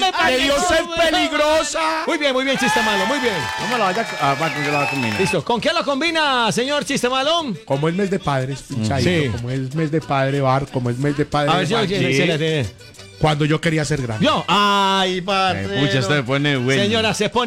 Debió ser peligrosa. Muy bien, chiste malo, muy bien. No me lo vaya ¿con qué lo va a combinar? Listo. ¿Con qué lo combina, señor chiste malo? Como es mes de padres, pinchadito, Sí. como es mes de padre bar, como es mes de padre A ver si bar, excelente. cuando yo quería ser grande. Yo. Ay, parce. Pucha, usted me pone güey. Señora, se pone